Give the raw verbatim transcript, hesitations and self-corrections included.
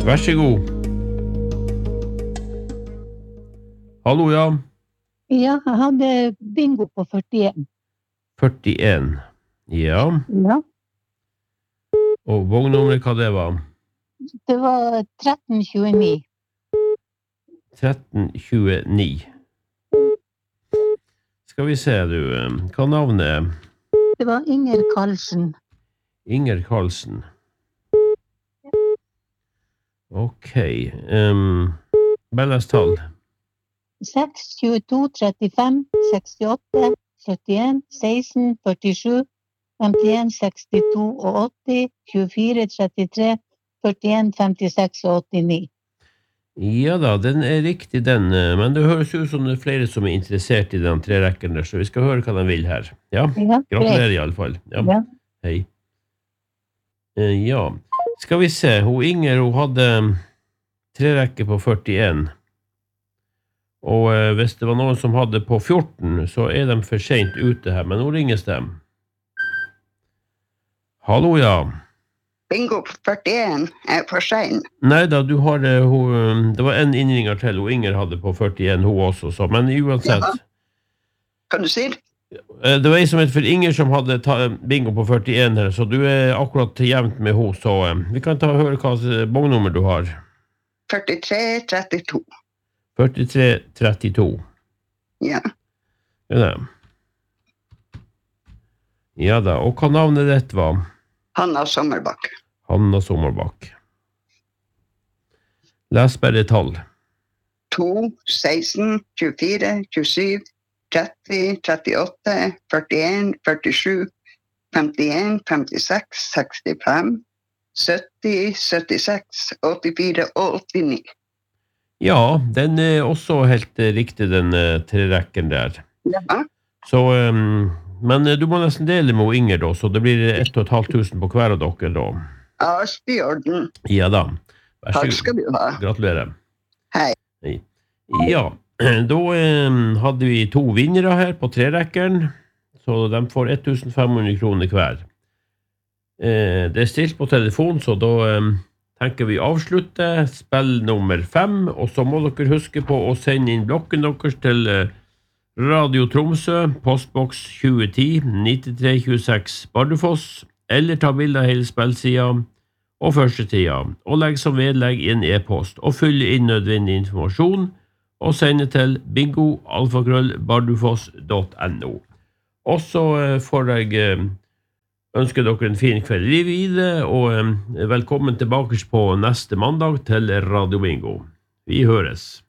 Vær så god. Hallo, ja. Ja, jeg hadde bingo på førtien. førtien. Ja. Ja. Og vognnummeret, hva det var? Det var tretten tjueni. tretten tjueni. Skal vi se, du. Hva navnet er? Det var Inger Karlsen. Inger Karlsen. Ok. Um, Bellas tall. seks, tjueto, trettifem, sekstiåtte, syttien, seksten, førtisju, femtien, sekstito og åtti, tjuefire, trettitre, førtien, femtiseks og åttini. Ja da, den er riktig den, men det høres ut som det er flere som er interessert i den tre rekken der, så vi skal høre hva de vil her. Ja, Ja, gratulerer i alle fall. Ja, Ja. hei. Eh, ja, skal vi se, hun Inger, hun hadde tre rekker på førtien, og eh, hvis det var noen som hadde på fjorten, så er de for sent ute her, men nå ringes dem. Hallo, ja. Bingo på førtien er for sen. Nei da, du har det, hun, det var en innringer til, hun Inger hadde på førtien, hun også, så, men uansett. Ja. Kan du si det? Eh, Det var en som heter for Inger som hadde ta, bingo på førtien her, så du er akkurat jevnt med henne, så eh, vi kan ta og høre hva vognummer du har. førtitre trettito. førtitre trettito. Ja. Ja da. Ja da, og hva navnet ditt var? Hanna Sommerbakk. Hanna Sommerbakk. Les bare tall. to, seksten, tjuefire, tjuesju, tretti, trettiåtte, førtien, førtisju, femtien, femtiseks, sekstifem, sytti, syttiseks, åttifire og åttini. Ja, den er også helt eh, riktig, den eh, tre rekken der. Ja. Så, um, men eh, du må nesten dele med Inger da, så det blir ett og et halvt tusen på hver av dere da. Alt i orden. Ja da. Vær så Takk god. skal du ha. Gratulerer. Hei. Hei. Ja, da eh, hadde vi to vinnere her på trerekkeren, så de får ett tusen fem hundre kroner hver. Eh, det er stilt på telefon, så da eh, tenker vi avslutte spill nummer fem, og så må dere huske på å sende inn blokken deres til eh, Radio Tromsø, postboks tjue ti, nittitre tjueseks Bardufoss, eller ta bilder av hele spillsida og første tida, og legg som vedlegg i en e-post, og fylle inn nødvendig informasjon, og sende til bingo alfakrøll bardufoss punktum no. Og så eh, får jeg eh, ønske dere en fin kveld i videre, og eh, velkommen tilbake på neste mandag til Radio Bingo. Vi høres.